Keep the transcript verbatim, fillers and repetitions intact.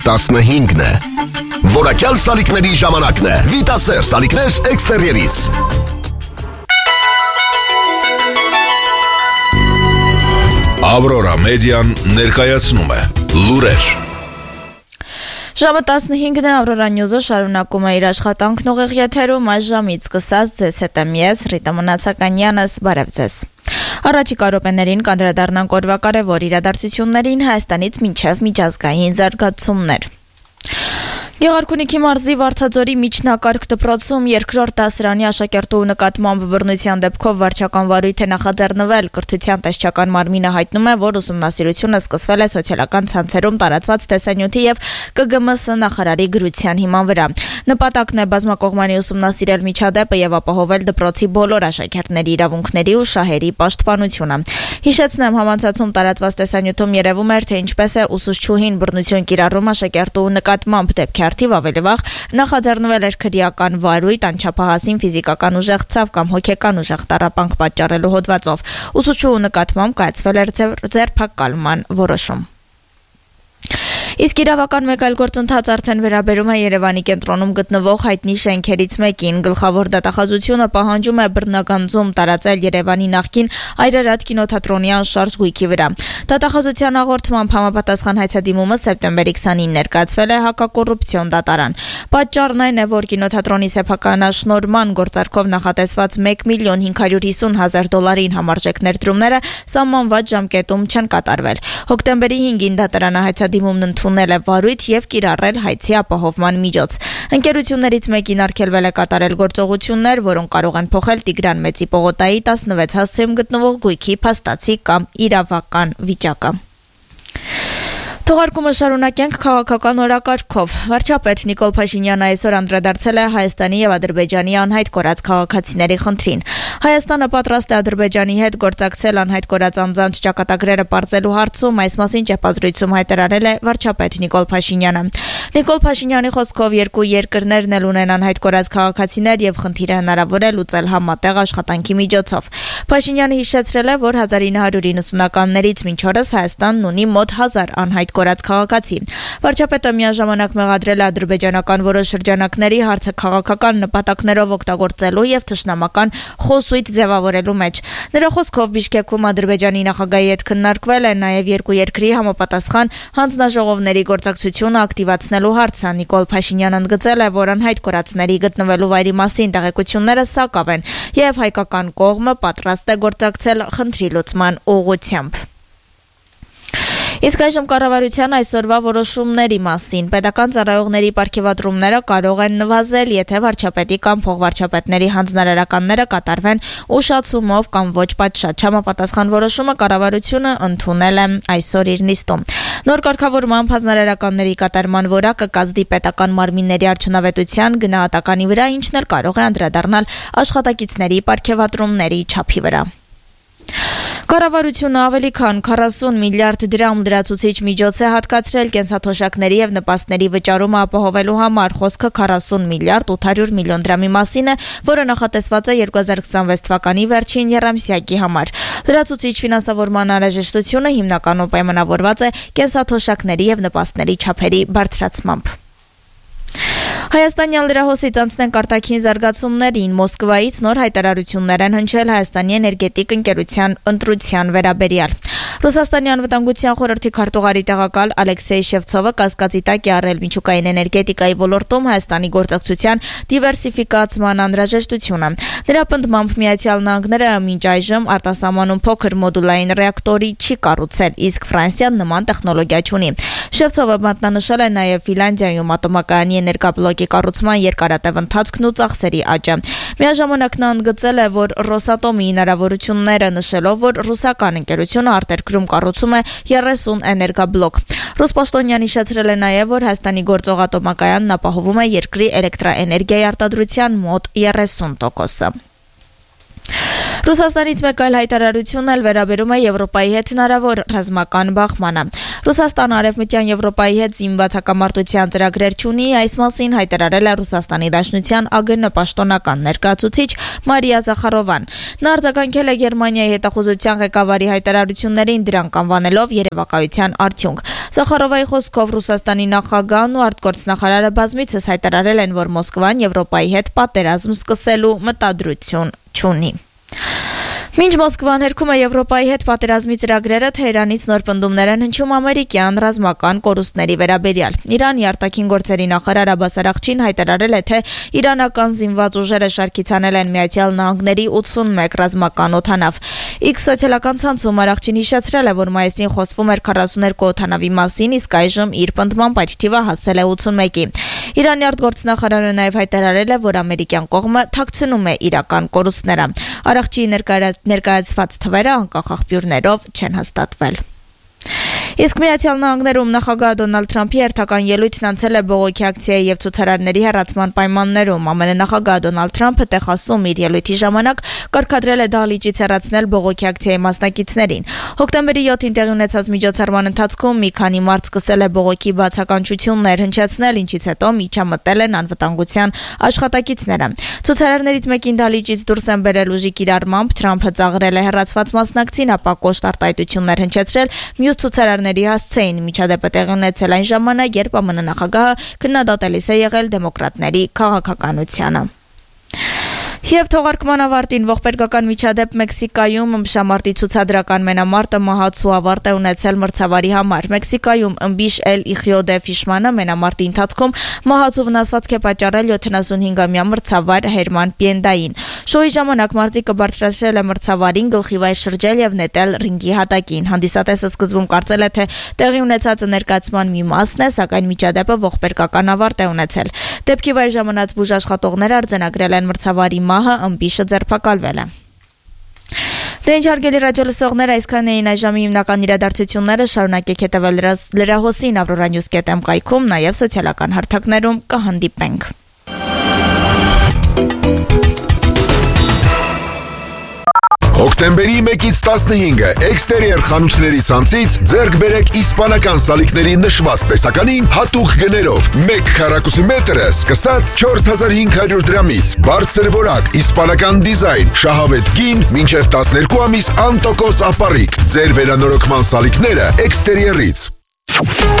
տասնհինգն է։ Որակյալ սալիկների ժամանակն է։ Վիտասեր սալիկներ էքստերիերից։ Ավրորա մեդիան ներկայացնում է լուրեր։ Ժամը տասնհինգն է, Ավրորա Նյուզը շարունակում է իր աշխատանքն ուղիղ եթերում, այս ժամից սկսած ձեզ հետ եմ ես, Ռիտա Մնացականյանս, բարև ձեզ։ Առաջիկա րոպեներին կանդրադառնանք օրվա կարևոր իրադարձություններին Հայաստանից մինչև միջազգային զարգացումներ։ Գեղարքունիքի մարզի Վարդաձորի միջնակարգ դպրոցում երկրորդ դասարանի աշակերտու նկատմամբ բռնության դեպքով վարչական վարույթ է նախաձեռնվել։ Կրթության տեսչական մարմինը հայտնում է, որ ուսումնասիրությունը սկսվել է սոցիալական ցանցերում տարածված տեսանյութի եւ Կ Գ M S նախարարի գրության հիման վրա։ Նպատակն է բազմակողմանի ուսումնասիրել միջադեպը եւ ապահովել դպրոցի բոլոր աշակերտների իրավունքների ու շահերի պաշտպանությունը։ Հիշեցնեմ, համանցածում տարածված տեսանյութում երևում էր, թե ինչպես է ուսուցչուհին բռնություն կիրառում աշակերտու նկատմամբ դեպքի Արդիվ ավելի վաղ նախաձեռնվել էր քրեական վարույթ անչափահասին ֆիզիկական ուժեղ ցավ կամ հոգեկան ուժեղ տառապանք պատճառելու հոդվածով։ Ուսուցչուհու նկատմամբ կայացվել էր ձերբակալման որոշում։ Իսկ իրավական մեկ այլ գործընթաց արդեն վերաբերում է Երևանի կենտրոնում գտնվող հայտնի շենքերից մեկին։ Գլխավոր դատախազությունը պահանջում է բռնագանձում տարածել Երևանի նախկին Այրարատ կինոթատրոնի անշարժ գույքի վրա։ Դատախազության հաղորդմամբ համապատասխան հայցադիմումը սեպտեմբերի քսանինին ներկայացվել է հակակոռուպցիոն դատարան։ Պատճառն այն է, որ կինոթատրոնի սեփականաշնորհման գործարքով նախատեսված մեկ միլիոն հինգ հարյուր հիսուն հազար դոլարին համարժեք ներդրումները սահմանված ժամկետում չեն կատարվել։ Հոկտեմբերի հինգին դատարանը հայցադիմումն ընդունել է վարույթ եւ կիրառել հայցի ապահովման միջոց։ Ընկերություններից մեկին արգելվել է կատարել գործողություններ, որոնք կարող են փոխել Տիգրան Մեծի պողոտայի տասնվեց հասցեում գտնվող գույքի փաստացի կամ իրավական վիճակը։ Թողարկումը շարունակենք քաղաքական օրակարգով։ Վարչապետ Նիկոլ Փաշինյանը այսօր անդրադարձել է Հայաստանի եւ Ադրբեջանի անհայտ կորած քաղաքացիների խնդրին։ Հայաստանը պատրաստ է Ադրբեջանի հետ գործակցել անհայտ կորած անձանց ճակատագրերը պարզելու հարցում, այս մասին ճեպազրույցում հայտարարել է վարչապետ Նիկոլ Փաշինյանը։ Նիկոլ Փաշինյանի խոսքով երկու երկրներն էլ ունեն անհայտ կորած քաղաքացիներ եւ խնդիրը հնարավոր է լուծել համատեղ աշխատանքի միջոցով։ Փաշինյանը հիշեցրել է, որ հազար ինը հարյուր իննսունականներից մինչ օրս Հայաստանն ունի մոտ հազար անհայտ կորած քաղաքացի։ Վարչապետը միաժամանակ մեղադրել է ադրբեջանական որոշ շրջանակների հարցը քաղաքական նպատակներով օգտագործելու եւ թշնամական խոսույթ ձևավորելու մեջ։ Նրա խոսքով Բիշկեքում Ադրբեջանի նախագահի հետ քննարկվել է նաեւ երկու երկրի համապատասխան հանձնաժողովների գործակցությունը ակտիվացնելու հարցը։ Նիկոլ Փաշինյանն ընդգծել է, որ անհայտ կորածների գտնվելու վայրի մասին տեղեկությունները սակավ են եւ հայկական կողմը պատրաստ է գործակցել խնդրի լուծման ուղղությամբ։ Իսկ այժմ կառավարության այսօրվա որոշումների մասին։ Պետական ծառայողների պարգևատրումները կարող են նվազել, եթե վարչապետի կամ փոխվարչապետների հանձնարարականները կատարվեն ուշացումով կամ ոչ պատշաճ։ Համապատասխան որոշումը կառավարությունը ընդունել է այսօր իր նիստում։ Նոր կարգավորմամբ հանձնարարականների կատարման որակը կազդի պետական մարմինների արդյունավետության գնահատականի վրա, ինչն էլ կարող է անդրադառնալ աշխատակիցների պարգևատրումների չափի վրա։ Կառավարությունը ավելի քան քառասուն միլիարդ դրամ լրացուցիչ միջոց է հատկացրել կենսաթոշակների եւ նպաստների վճարումը ապահովելու համար։ Խոսքը քառասուն միլիարդ ութ հարյուր միլիոն դրամի մասին է, որը նախատեսված է երկու հազար քսանվեց թվականի վերջին եռամսյակի համար։ Լրացուցիչ ֆինանսավորման անհրաժեշտությունը հիմնականում պայմանավորված է կենսաթոշակների եւ նպաստների չափերի բարձրացմամբ։ Հայաստանյան լրահոսից անցնենք արտաքին զարգացումներին։ Մոսկվայից նոր հայտարարություններ են հնչել Հայաստանի էներգետիկ ընկերության ընտրության վերաբերյալ։ Ռուսաստանի անվտանգության խորհրդի քարտուղարի տեղակալ Ալեքսեյ Շևցովը կասկածի տակ է առել միջուկային էներգետիկայի ոլորտում Հայաստանի գործակցության դիվերսիֆիկացման անհրաժեշտությունը։ Նրա պնդմամբ Միացյալ Նահանգները մինչ այժմ արտասահմանում փոքր մոդուլային ռեակտորի չի կառուցել, իսկ Ֆրանսիան նման տեխնոլոգիա չունի։ Շևցովը մատնանշել է նաև Ֆինլանդիայում ատոմակայանի էներգաբլոկի կառուցման երկարատև ընթացքն ու ծախսերի աճը։ Միաժամանակ նա ընդգծել է, որ Ռոսատոմի հնարավորությունները նշելով, որ ռուսական ընկերությունը արտերկրում կառուցում է երեսուն էներգաբլոկ։ Ռուսպաշտոնյան հիշեցրել է նաև, որ Հայաստանի գործող ատոմակայանն ապահովում է երկրի էլեկտրաէներգիայի արտադրության մոտ երեսուն տոկոսը։ Ռուսաստանից մեկ այլ հայտարարություն էլ վերաբերում է Եվրոպայի հետ հնարավոր ռազմական բախմանը։ Ռուսաստանը Արևմտյան Եվրոպայի հետ զինված հակամարտության ծրագրեր չունի, այս մասին հայտարարել է Ռուսաստանի Դաշնության ԱԳՆ պաշտոնական ներկայացուցիչ Մարիա Զախարովան։ Նա արձագանքել է Գերմանիայի հետախուզության ղեկավարի հայտարարություններին, դրանք անվանելով երևակայության արդյունք։ Զախարովայի խոսքով Ռուսաստանի նախագահն ու արտգործնախարարը բազմիցս հայտարարել են, որ Մոսկվան Եվրոպայի հետ պատերազմ սկսելու մտադրություն չունի։ Մինչ Մոսկվան հերքում է Եվրոպայի հետ պատերազմի ծրագրերը, Թեհրանից նոր պնդումներ են հնչում ամերիկյան ռազմական կորուստների վերաբերյալ։ Իրանի արտաքին գործերի նախարար Աբբաս Արաղչին հայտարարել է, թե իրանական զինված ուժերը շարքից հանել են Միացյալ Նահանգների ութսունմեկ ռազմական օդանավ։ X սոցիալական ցանցում Արաղչին հիշեցրել է, որ մայիսին խոսվում էր քառասուներկու օդանավի մասին, իսկ այժմ իր պնդմամբ այդ թիվը հասել է ութսունմեկի։ Իրանի արտգործնախարարը նաև հայտարարել է, որ ամերիկյան կողմը թաքցնում է իրական կորուստները։ Արաղչիի ներկայացված թվերը անկախ աղբյուրներով չեն հաստատվել։ Իսկ Միացյալ Նահանգներում նախագահ Դոնալդ Թրամփի հերթական ելույթն անցել է բողոքի ակցիայի եւ ցուցարարների հեռացման պայմաններում։ ԱՄՆ նախագահ Դոնալդ Թրամփը Տեխասում իր ելույթի ժամանակ կարգադրել է դահլիճից հեռացնել բողոքի ակցիայի մասնակիցներին։ Հոկտեմբերի յոթին տեղի ունեցած միջոցառման ընթացքում մի քանի մարդ սկսել է բողոքի բացականչություններ հնչեցնել, ինչից հետո միջամտել են անվտանգության աշխատակիցները։ Ցուցարարներից մեկին դահլիճից դուրս են բերել ուժի կիրառմամբ, Թրամփը ծաղրել է հեռացված մասնակցին, ապա կոշտ արտահայտություններ հնչեցրել, մյուս ցուցարարների հասցեին։ Միջադեպը տեղի ունեցել այն ժամանակ, երբ ԱՄՆ նախագահը քննադատելիս է եղել դեմոկրատների քաղաքականությանը։ Եվ թողարկման ավարտին ողբերգական միջադեպ Մեքսիկայում ըմբշամարտի ցուցադրական մենամարտը մահացու ավարտ է ունեցել մրցավարի համար։ Մեքսիկայում ըմբիշ Էլ Իխյո դե Ֆիշմանը մենամարտի ընթացքում մահացու վնասվածք է պատճառել յոթանասունհինգամյա մրցավար Հերման Պիենդային։ Շոուի ժամանակ մարտիկը բարձրացրել է մրցավարին, գլխի վայր շրջել եւ նետել ռինգի հատակին։ Հանդիսատեսը սկզբում կարծել է, թե տեղի ունեցածը ներկայացման մի մասն է, սակայն միջադեպը ողբերգական ավարտ է ունեցել։ Դեպքի վայր ժամանած բուժ աշխատողները արձանագրել են մրցավարի մահը, ըմբիշը ձերբակալվել է։ Դե ինչ հարգելի ռադիո լսողներ, այսքան էին այժմի հիմնական իրադարձությունները, շարունակեք հետևել լրահոսին Aurora News dot am կայքում, նաև սոցիալական հարթակներում կհանդիպենք։ Հոկտեմբերի մեկից տասնհինգը էքստերիեր խանութների ցանցից ձեռք բերեք իսպանական սալիկների նշված տեսականին հատուկ գներով։ Մեկ քառակուսի մետրը սկսած չորս հազար հինգ հարյուր դրամից։ Բարձր որակ, իսպանական դիզայն, շահավետ գին, մինչև տասներկու ամիս անտոկոս ապառիկ։ Ձեր վերանորոգման սալիկները էքստերիերից։